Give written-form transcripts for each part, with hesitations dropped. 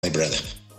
my brother.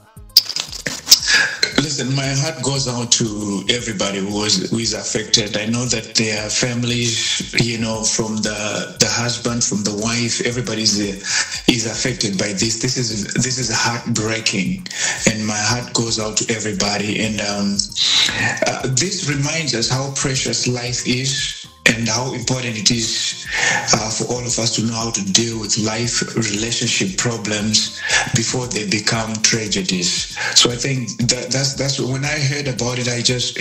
Listen, my heart goes out to everybody who is affected. I know that there are families, from the husband, from the wife. Everybody is affected by this. This is heartbreaking, and my heart goes out to everybody. And this reminds us how precious life is, and how important it is for all of us to know how to deal with life relationship problems before they become tragedies. So I think that's when I heard about it, I just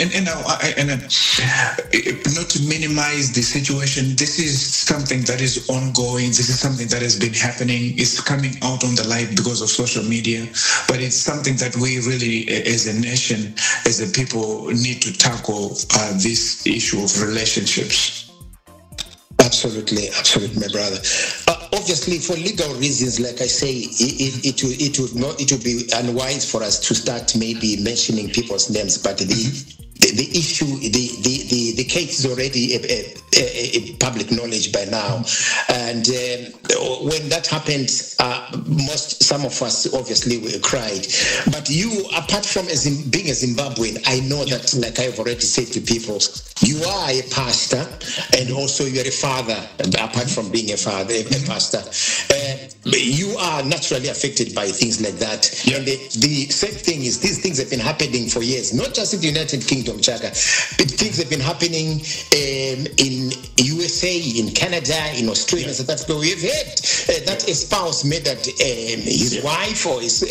not to minimize the situation. This is something that is ongoing. This is something that has been happening. It's coming out on the light because of social media, but it's something that we really, as a nation, as a people, need to tackle this issue of relationships. Absolutely, my brother. Obviously, for legal reasons, like I say, it would be unwise for us to start maybe mentioning people's names, but the issue, the case is already a public knowledge by now, and when that happened, some of us obviously cried. But you, apart from being a Zimbabwean, I know that, like I've already said to people, you are a pastor, and also you're a father. Apart from being a father, a pastor, you are naturally affected by things like that. Yeah. And the same thing is, these things have been happening for years, not just in the United Kingdom, Chaka. Things have been happening in USA, in Canada, in Australia, yeah. South Africa. We've heard that a spouse murdered his wife, or his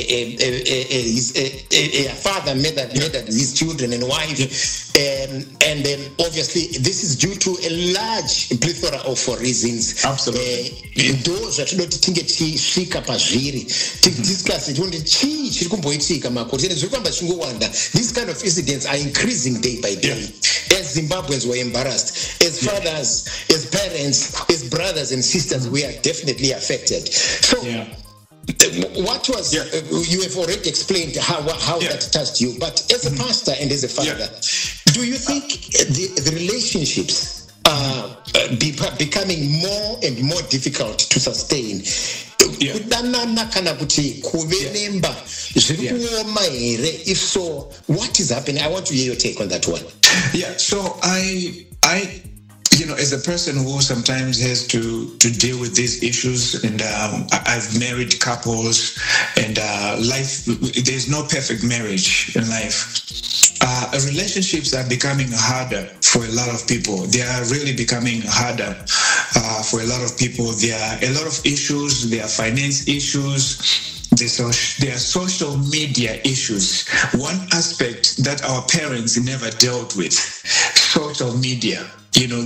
father murdered his children and wife. And then obviously this is due to a large plethora of reasons. Absolutely. Those that don't think it's shika pazviri discuss it. These kind of incidents are increasing day by day. Yeah. As Zimbabweans were embarrassed, as fathers, as parents, as brothers and sisters, we are definitely affected. So what was you have already explained how that touched you, but as a pastor and as a father, do you think the relationships are becoming more and more difficult to sustain? If so, what is happening? I want to hear your take on that one. Yeah, so I as a person who sometimes has to deal with these issues, and I've married couples, and life, there's no perfect marriage in life. Relationships are becoming harder for a lot of people. They are really becoming harder for a lot of people. There are a lot of issues. There are finance issues. There are social media issues. One aspect that our parents never dealt with, social media. Then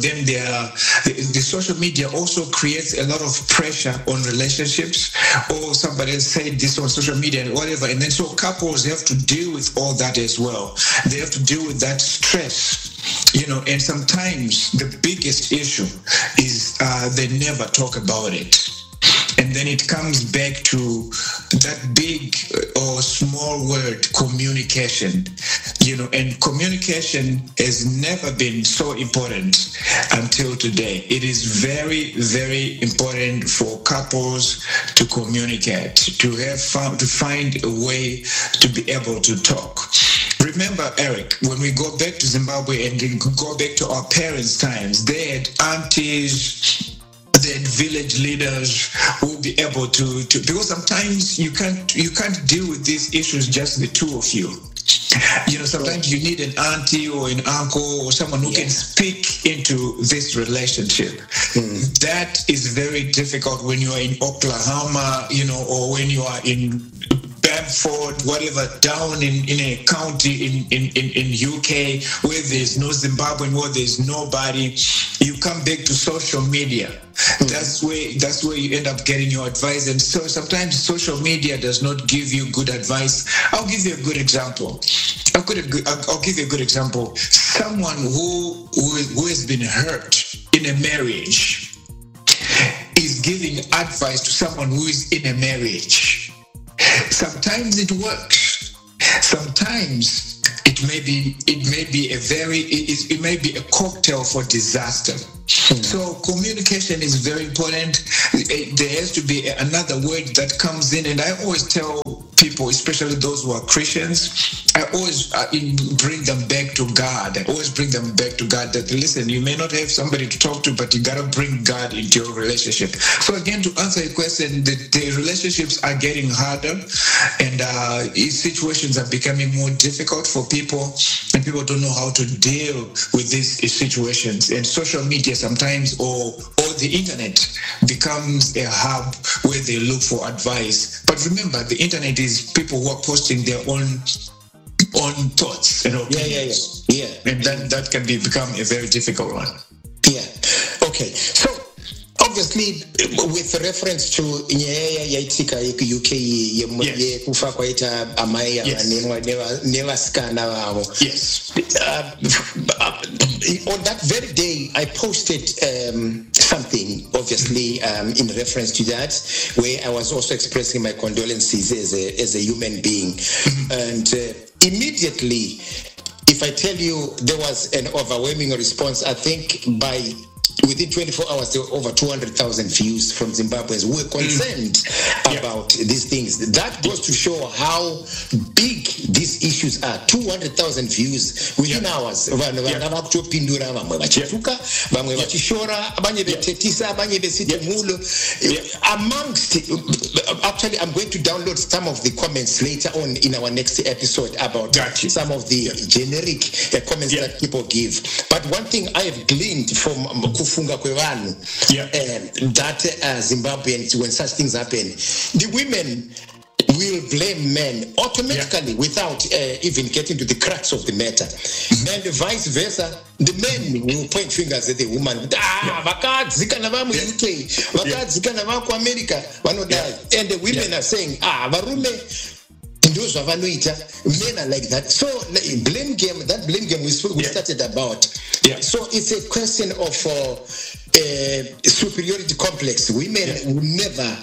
the social media also creates a lot of pressure on relationships, or somebody else said this on social media and whatever. And then so couples have to deal with all that as well. They have to deal with that stress, and sometimes the biggest issue is they never talk about it. And then it comes back to that big or small word, communication. And communication has never been so important until today. It is very, very important for couples to communicate, to find a way to be able to talk. Remember, Eric, when we go back to Zimbabwe and go back to our parents' times, they had aunties, then village leaders will be able to because sometimes you can't deal with these issues just the two of you. Sometimes you need an auntie or an uncle or someone who can speak into this relationship. That is very difficult when you are in Oklahoma, or when you are in Bedford, whatever, down in a county in UK where there's no Zimbabwean, where there's nobody. You come back to social media. That's where you end up getting your advice. And so sometimes social media does not give you good advice. I'll give you a good example. I'll give you a good example. Someone who has been hurt in a marriage is giving advice to someone who is in a marriage. Sometimes it works. Sometimes it may be a cocktail for disaster. So communication is very important. There has to be another word that comes in, and I always tell people, especially those who are Christians, I always bring them back to God. I always bring them back to God that, listen, you may not have somebody to talk to, but you got to bring God into your relationship. So again, to answer your question, the relationships are getting harder, and situations are becoming more difficult for people, and people don't know how to deal with these situations. And social media sometimes, or the internet, becomes a hub where they look for advice. But remember, the internet is people who are posting their own thoughts and opinions. Yeah. And then that can become a very difficult one. Yeah. Okay. So obviously, with reference to yaitika UK kufa kwaita amaya never scanner. Yes. On that very day, I posted something, obviously, in reference to that, where I was also expressing my condolences as a human being. And immediately, if I tell you, there was an overwhelming response. I think within 24 hours, there were over 200,000 views from Zimbabweans who were concerned about these things. That goes to show how big these issues are. 200,000 views within hours. Actually, I'm going to download some of the comments later on in our next episode about some of the generic comments that people give. But one thing I have gleaned from kufunga kwevanu that Zimbabweans, when such things happen, the women will blame men automatically without even getting to the crux of the matter. And vice versa, the men will point fingers at the woman. Vakadzika na vamu UK, vakadzika na vamu America, vanodai. And the women are saying, varume those men are like that. So blame game we started about. So it's a question of superiority complex. Women will never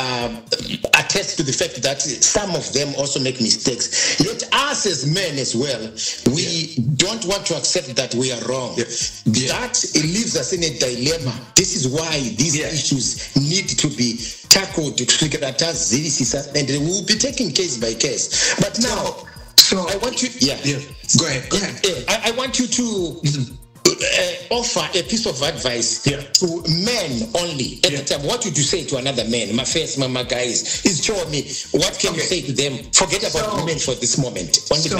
attest to the fact that some of them also make mistakes. Yet us as men as well, we don't want to accept that we are wrong. That leaves us in a dilemma. This is why these issues need to be tackled, and we'll be taking case by case. But now, so I want you. Go ahead. I want you to offer a piece of advice to men only at the time. What would you say to another man? My face, my guys, is showing me. What can you say to them? Forget about women for this moment. Only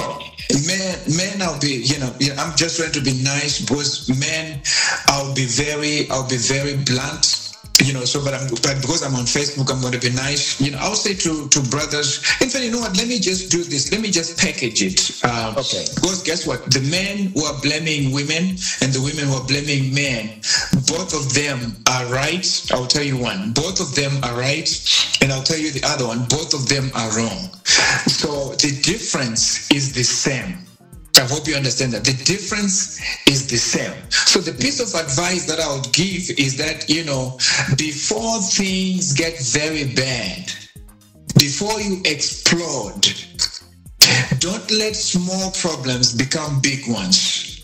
men, I'll be, I'm just trying to be nice, because men, I'll be very blunt. But because I'm on Facebook, I'm going to be nice. I'll say to brothers, in fact, you know what? Let me just do this. Let me just package it. Okay. Because guess what? The men who are blaming women and the women who are blaming men, both of them are right. I'll tell you one. Both of them are right. And I'll tell you the other one. Both of them are wrong. So the difference is the same. I hope you understand that. The difference is the same. So the piece of advice that I would give is that, before things get very bad, before you explode, don't let small problems become big ones.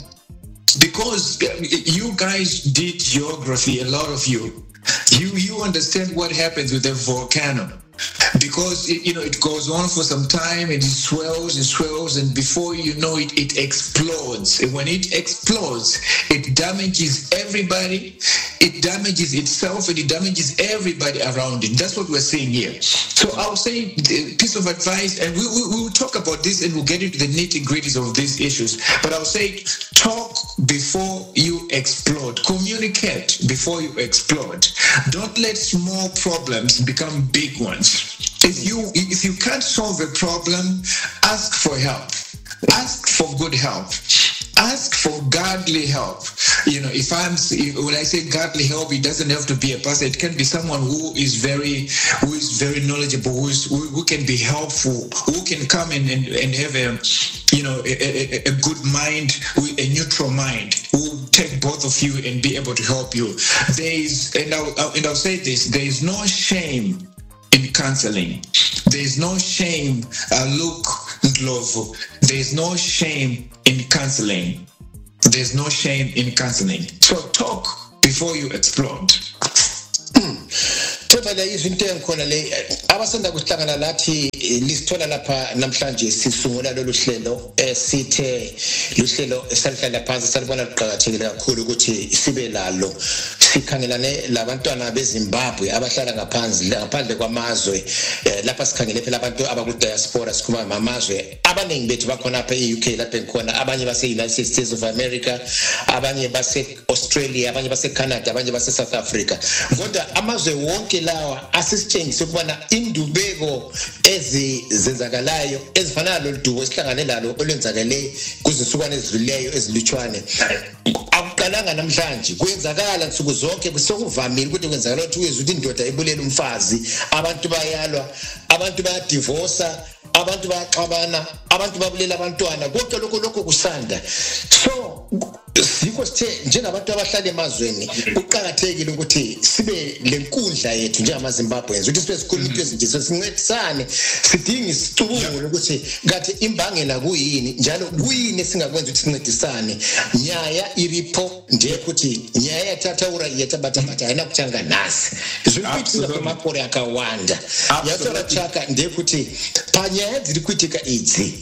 Because you guys did geography, a lot of you. You understand what happens with a volcano. Because it goes on for some time and it swells, and before you know it, it explodes. And when it explodes, it damages everybody, it damages itself, and it damages everybody around it. That's what we're seeing here. So I'll say a piece of advice, and we will talk about this and we'll get into the nitty-gritties of these issues. But I'll say, talk before you explode. Communicate before you explode. Don't let small problems become big ones. If you can't solve a problem, ask for help. Ask for good help. Ask for godly help. When I say godly help, it doesn't have to be a pastor. It can be someone who is very knowledgeable, who can be helpful, who can come in and have a good mind, a neutral mind, who will take both of you and be able to help you. I'll say this: there is no shame in counseling. There is no shame, Luke Ndlovu. There is no shame in counseling. There's no shame in counseling. So talk before you explode. Themba izinto engikhona le abasanda kuhlangana lathi lisithola lapha namhlanje sisungula lolu hlelo sithe luhlelo esalihlala phansi salibona liqhakathekile kakhulu ukuthi sibe lalo sikhangelane labantwana beZimbabwe abahlala ngaphandle kwamazwe lapha sikhangele phela abantu abaku diaspora sikhuma amazwe abaningi bethu bakhona apha eUK lapha engikhona abanye base United States of America abanye base Australia abanye base Canada abanye base South Africa kodwa amazwe wonke lawa asisitshengisa ukubana indubeko ezenzakalayo ezifana loludubo esihlangane lalo olwenzakale kuzinsukwana ezidluleyo ezilutshwane akuqalanga namhlanje kwenzakala nsuku zonke kusokuvamile ukuthi kwenzakala ukuthi uyezwe ukuthi indoda ibulela umfazi abantu bayalwa abantu bayadivorca abantu bayaxabana abantu babulela abantwana konke lokho kusanda so sikho sithe njengabantu abahlala emazweni uqhakathekile ukuthi sibe lenkundla yethu njengamaZimbabweans ukuthi sibe sikhuluma into ezinje sincedisane sidinga isicubungulo ukuthi ngathi imbangela kuyini njalo kuyini esingakwenza ukuthi sincedisane nyaya iripo nje ukuthi nyaya yathatha ura yetabatha ayina kuthanga nasi zwipithi kwamakore akawanda yasola chaka nje ukuthi panyaya dziri kuitika idzi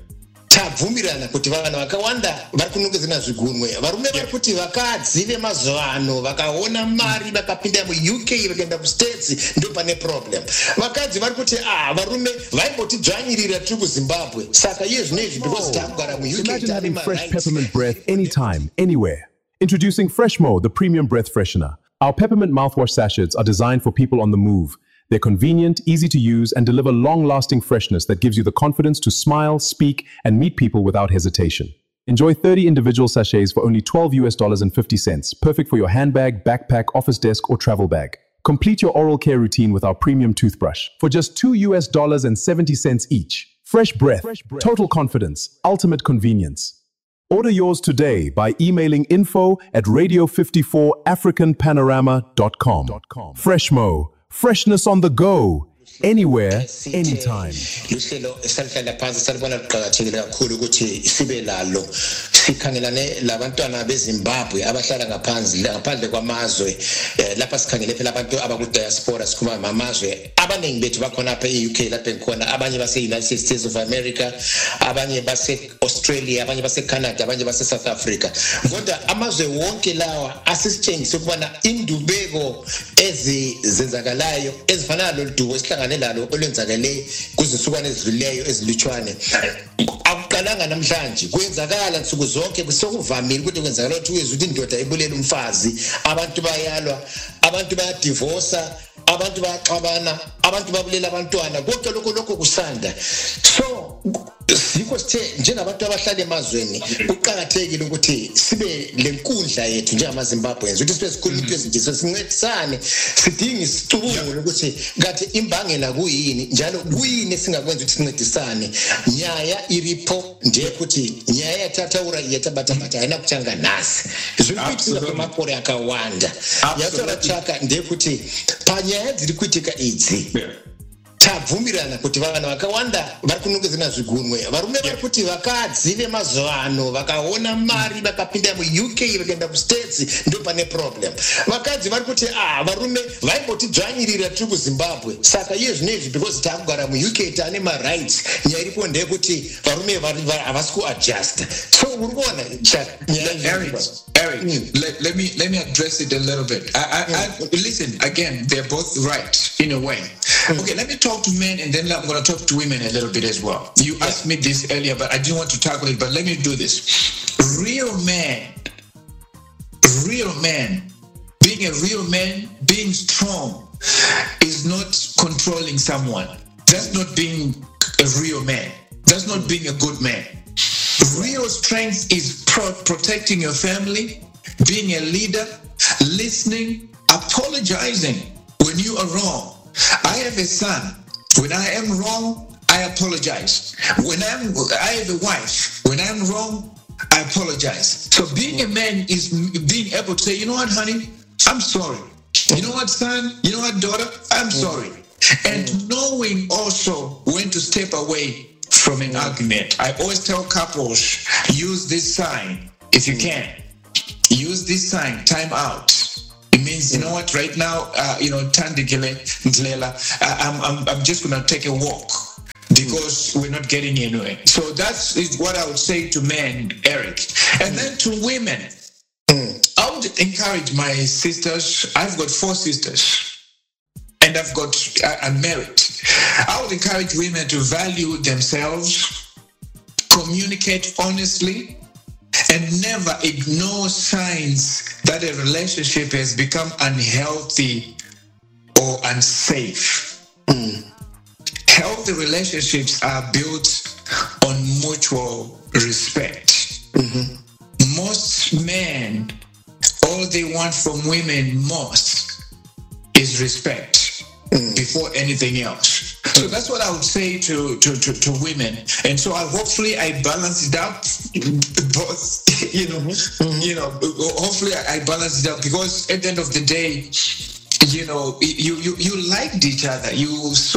tabvumirana kuti vanhu vakawanda vari kunongedzana zvigunwe varume vari kuti vakadzi vemazuvano vakaona mari vakapinda muUK vakaenda kustates ndo pane problem vakadzi vari kuti varume vaimbotidzvanyirira tiri kuZimbabwe saka iye zvinezvi because takugara muUK. Imagine having fresh peppermint breath anytime, anywhere. Introducing Freshmo, the premium breath freshener. Our peppermint mouthwash sachets are designed for people on the move. They're convenient, easy to use, and deliver long-lasting freshness that gives you the confidence to smile, speak, and meet people without hesitation. Enjoy 30 individual sachets for only $12.50, perfect for your handbag, backpack, office desk, or travel bag. Complete your oral care routine with our premium toothbrush for just $2.70 each. Fresh breath, total confidence, ultimate convenience. Order yours today by emailing info@radio54africanpanorama.com. Freshmo. Freshness on the go, anywhere, anytime. Luhlelo esalihlala phansi salibona liqhakathekile kakhulu ukuthi sibe lalo sikhangelane labantwana beZimbabwe abahlala ngaphandle kwamazwe lapha sikhangele phela abantu abaku diaspora sikhuma amazwe abaningi bethu bakhona apha eUK lapha engikhona abanye base United States of America abanye base Australia abanye base Canada abanye base South Africa kodwa amazwe wonke lawa asisitshengisa ukubana indubeko ezenzakalayo ezifana loludubo esihlangane lalo olwenzakale kuzinsukwana ezidluleyo ezilutshwane akuqalanga namhlanje kwenzakala nsuku zonke kusokuvamile ukuthi kwenzakala ukuthi uyezwe ukuthi indoda ibulela umfazi abantu bayalwa abantu bayadivorca abantu bayaxabana abantu babulela abantwana konke lokho kusanda so sikho sithe njengabantu abahlala emazweni uqhakathekile ukuthi sibe lenkundla yethu njengamaZimbabweans ukuthi sibe sikhuluma into ezinje sincedisane sidinga isicubungulo ukuthi ngathi imbangela kuyini njalo kuyini esingakwenza ukuthi sincedisane nyaya iripo nje ukuthi nyaya yathatha ura yetabatha ayina kuthanga nasi zwipithi kwamakore akawanda yasola chaka nje kuti panyaya dziri kuitika idzi tabvumirana kuti vanhu vakawanda vari kunongedzana zvigunwe varume vari kuti vakadzi vemazuvano vakaona mari vakapinda muUK vakaenda kustates ndo pane problem vakadzi vari kuti varume vaimbotidzvanyirira tiri kuZimbabwe saka iye zvinezvi because takugara muUK tane marights nyaya iripo ndeyekuti varume havasi kuadjusta so uri kuona Eric, let me address it a little bit. I listen, again, they're both right in a way. Okay, let me talk to men and then I'm going to talk to women a little bit as well. You asked me this earlier, but I didn't want to tackle it, but let me do this. Real man, being a real man, being strong is not controlling someone. That's not being a real man. That's not being a good man. Real strength is protecting your family, being a leader, listening, apologizing when you are wrong. I have a son. When I am wrong, I apologize. I have a wife. When I'm wrong, I apologize. So being a man is being able to say, you know what, honey, I'm sorry. You know what, son? You know what, daughter? I'm sorry. And knowing also when to step away from an argument. I always tell couples, use this sign if you can. Use this sign, time out. It means, you know what, right now, Tandikele Ndlela, I'm just going to take a walk because we're not getting anywhere. So that is what I would say to men, Eric. And then to women, I would encourage my sisters. I've got 4 sisters, and I'm married. I would encourage women to value themselves, communicate honestly, and never ignore signs that a relationship has become unhealthy or unsafe. Healthy relationships are built on mutual respect. Most men, all they want from women most is respect before anything else. So that's what I would say to women. And so hopefully I balance it up, both, hopefully I balance it up, because at the end of the day, you liked each other. You